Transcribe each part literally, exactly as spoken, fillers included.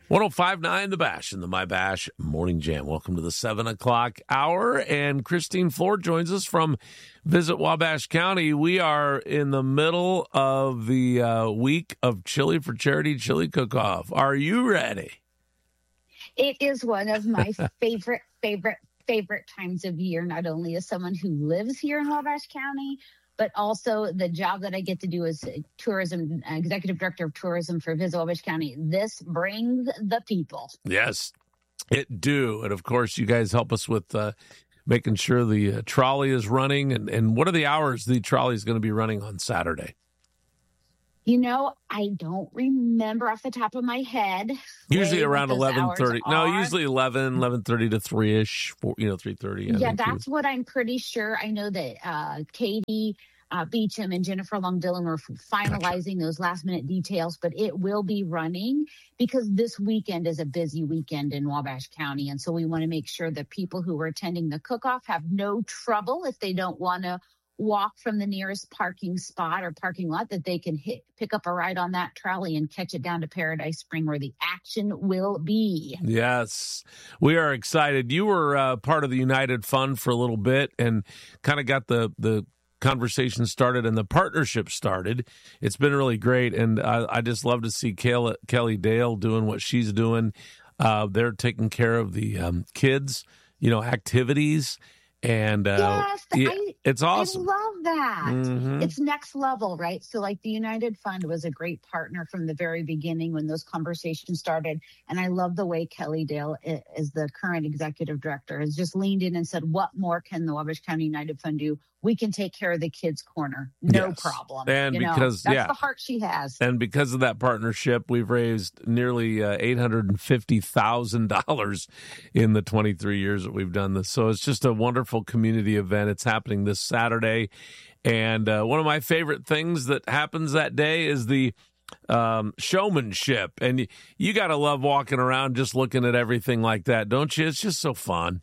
one oh five point nine The Bash in the My Bash Morning Jam. Welcome to the seven o'clock hour. And Christine Ford joins us from Visit Wabash County. We are in the middle of the uh, week of Chili for Charity Chili Cook-Off. Are you ready? It is one of my favorite, favorite, favorite times of year, not only as someone who lives here in Wabash County, but also the job that I get to do as tourism executive director of tourism for Visit Wabash County. This brings the people. Yes, it do. And of course, you guys help us with uh, making sure the uh, trolley is running. And, and what are the hours the trolley is going to be running on Saturday? You know, I don't remember off the top of my head. Usually around eleven thirty. No, usually eleven, eleven thirty to three-ish, you know, three thirty. Yeah, that's what I'm pretty sure. I know that uh, Katie uh, Beecham and Jennifer Long Dillon were finalizing those last-minute details, but it will be running because this weekend is a busy weekend in Wabash County, and so we want to make sure that people who are attending the cook-off have no trouble if they don't want to walk from the nearest parking spot or parking lot, that they can hit, pick up a ride on that trolley and catch it down to Paradise Spring where the action will be. Yes, we are excited. You were uh, part of the United Fund for a little bit and kind of got the, the conversation started and the partnership started. It's been really great. And I, I just love to see Kelly, Kelly Dale doing what she's doing. Uh, they're taking care of the um, kids, you know, activities. And uh, yes, yeah, I, it's awesome. I love that. Mm-hmm. It's next level, right? So like the United Fund was a great partner from the very beginning when those conversations started. And I love the way Kelly Dale, as the current executive director, has just leaned in and said, what more can the Wabash County United Fund do? We can take care of the kids' corner. No yes. problem. And you because, know, that's yeah. the heart she has. And because of that partnership, we've raised nearly uh, eight hundred fifty thousand dollars in the twenty-three years that we've done this. So it's just a wonderful community event. It's happening this Saturday. And uh, one of my favorite things that happens that day is the um, showmanship. And you, you got to love walking around just looking at everything like that, don't you? It's just so fun.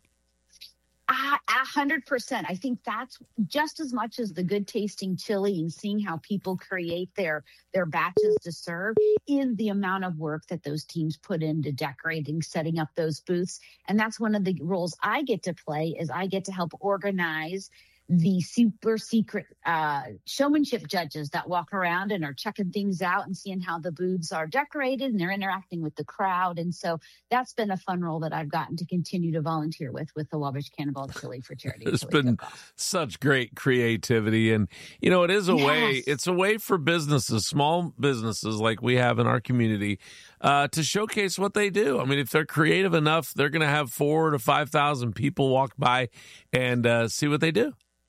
A hundred percent. I think that's just as much as the good tasting chili and seeing how people create their their batches to serve is the amount of work that those teams put into decorating, setting up those booths. And that's one of the roles I get to play is I get to help organize the super secret uh, showmanship judges that walk around and are checking things out and seeing how the booths are decorated and they're interacting with the crowd. And so that's been a fun role that I've gotten to continue to volunteer with, with the Wabash Cannonball Chili for Charity. It's been such great creativity. And, you know, it is a yes. way, it's a way for businesses, small businesses like we have in our community, uh, to showcase what they do. I mean, if they're creative enough, they're going to have four to five thousand people walk by and uh, see what they do.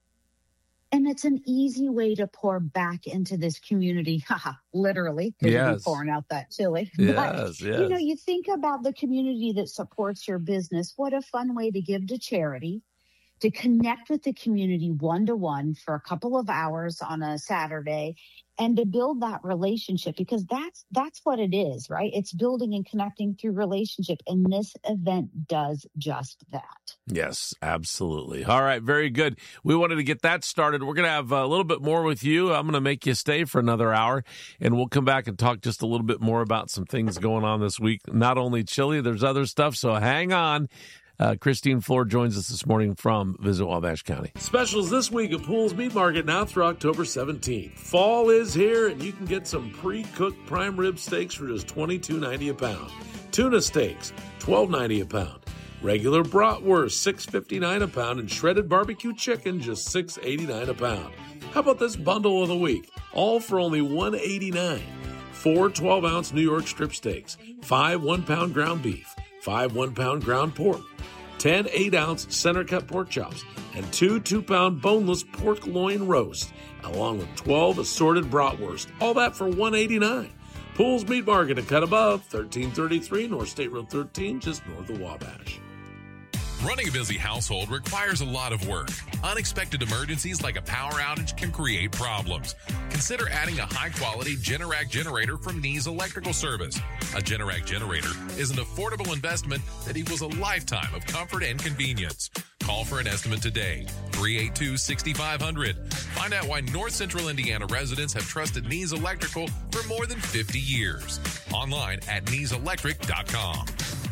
And it's an easy way to pour back into this community, haha, literally, because yes. you're pouring out that chili. Yes, but, yes. You know, you think about the community that supports your business. What a fun way to give to charity, to connect with the community one-to-one for a couple of hours on a Saturday, and to build that relationship, because that's that's what it is, right? It's building and connecting through relationship, and this event does just that. Yes, absolutely. All right, very good. We wanted to get that started. We're going to have a little bit more with you. I'm going to make you stay for another hour, and we'll come back and talk just a little bit more about some things going on this week. Not only chili, there's other stuff, so hang on. Uh, Christine Ford joins us this morning from Visit Wabash County. Specials this week at Pools Meat Market now through October seventeenth. Fall is here, and you can get some pre-cooked prime rib steaks for just twenty-two ninety a pound. Tuna steaks, twelve ninety a pound. Regular bratwurst, six fifty-nine a pound, and shredded barbecue chicken, just six eighty-nine a pound. How about this bundle of the week? All for only one eighty-nine. Four twelve-ounce New York strip steaks, five one-pound ground beef, five one-pound ground pork, ten eight-ounce center-cut pork chops, and two two-pound boneless pork loin roast, along with twelve assorted bratwurst. All that for one eighty-nine. Pools Meat Market, a cut above, thirteen thirty-three North State Road thirteen, just north of Wabash. Running a busy household requires a lot of work. Unexpected emergencies like a power outage can create problems. Consider adding a high-quality Generac generator from Nees Electrical Service. A Generac generator is an affordable investment that equals a lifetime of comfort and convenience. Call for an estimate today, three eight two, six five zero zero. Find out why North Central Indiana residents have trusted Nees Electrical for more than fifty years. Online at nees electric dot com.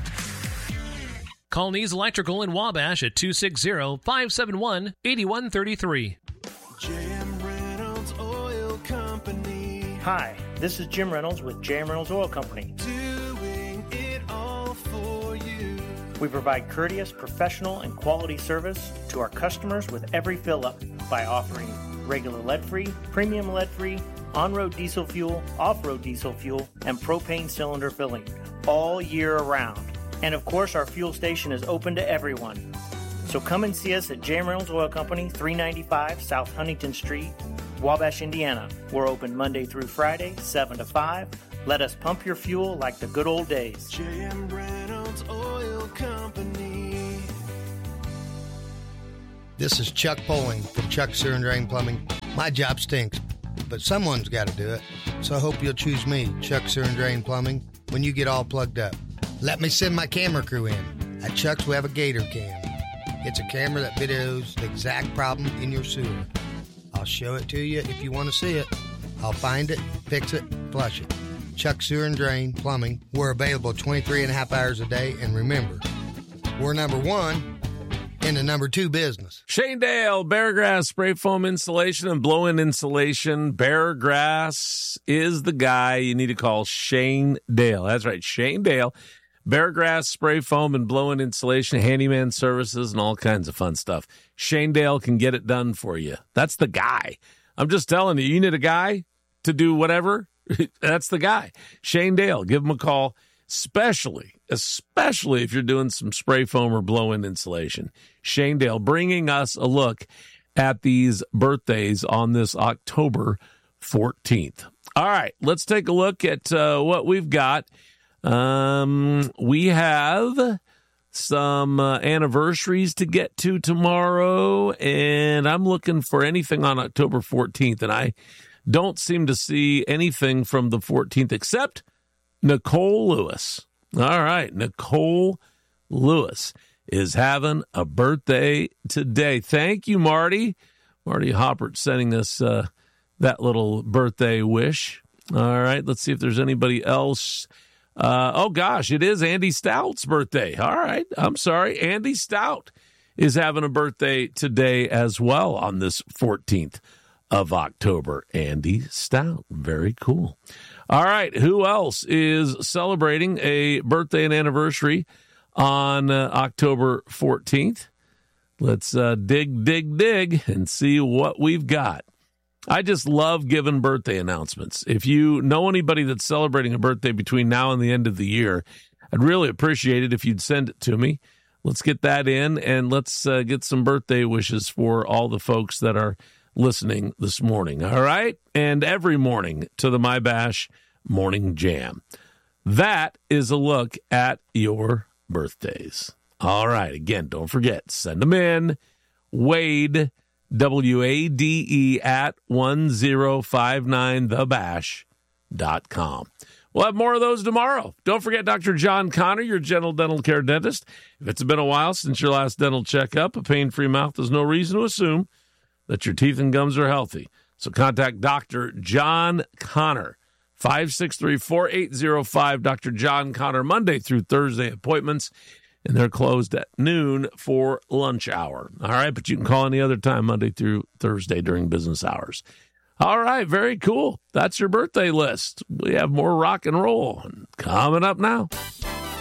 Call Nees Electrical in Wabash at two six zero, five seven one, eight one three three. Jim Reynolds Oil Company. Hi, this is Jim Reynolds with J M Reynolds Oil Company. Doing it all for you. We provide courteous, professional, and quality service to our customers with every fill-up by offering regular lead-free, premium lead-free, on-road diesel fuel, off-road diesel fuel, and propane cylinder filling all year round. And of course, our fuel station is open to everyone. So come and see us at J M Reynolds Oil Company, three ninety-five South Huntington Street, Wabash, Indiana. We're open Monday through Friday, seven to five. Let us pump your fuel like the good old days. J M Reynolds Oil Company. This is Chuck Poling from Chuck Sewer and Drain Plumbing. My job stinks, but someone's got to do it. So I hope you'll choose me, Chuck Sewer and Drain Plumbing, when you get all plugged up. Let me send my camera crew in. At Chuck's, we have a Gator Cam. It's a camera that videos the exact problem in your sewer. I'll show it to you if you want to see it. I'll find it, fix it, flush it. Chuck Sewer and Drain Plumbing. We're available twenty-three and a half hours a day. And remember, we're number one in the number two business. Shane Dale, Beargrass Spray Foam Insulation and Blow-In Insulation. Beargrass is the guy you need to call. Shane Dale. That's right, Shane Dale. Beargrass Spray Foam and Blow-In Insulation, handyman services, and all kinds of fun stuff. Shane Dale can get it done for you. That's the guy. I'm just telling you, you need a guy to do whatever. That's the guy. Shane Dale. Give him a call, especially, especially if you're doing some spray foam or blow-in insulation. Shane Dale bringing us a look at these birthdays on this October fourteenth. All right, let's take a look at uh, what we've got. Um, we have some uh, anniversaries to get to tomorrow, and I'm looking for anything on October fourteenth, and I don't seem to see anything from the fourteenth except Nicole Lewis. All right, Nicole Lewis is having a birthday today. Thank you, Marty. Marty Hoppert sending us uh, that little birthday wish. All right, let's see if there's anybody else. Uh, oh, gosh, it is Andy Stout's birthday. All right, I'm sorry. Andy Stout is having a birthday today as well on this fourteenth of October. Andy Stout. Very cool. All right, who else is celebrating a birthday and anniversary on uh, October fourteenth? Let's uh, dig, dig, dig and see what we've got. I just love giving birthday announcements. If you know anybody that's celebrating a birthday between now and the end of the year, I'd really appreciate it if you'd send it to me. Let's get that in, and let's uh, get some birthday wishes for all the folks that are listening this morning, all right? And every morning to the My Bash Morning Jam. That is a look at your birthdays. All right, again, don't forget, send them in. Wade, W A D E at ten fifty-nine the bash dot com. We'll have more of those tomorrow. Don't forget Doctor John Connor, your general dental care dentist. If it's been a while since your last dental checkup, a pain-free mouth is no reason to assume that your teeth and gums are healthy. So contact Doctor John Connor, five six three, four eight zero five, Doctor John Connor, Monday through Thursday appointments. And they're closed at noon for lunch hour. All right, but you can call any other time, Monday through Thursday during business hours. All right, very cool. That's your birthday list. We have more rock and roll coming up now.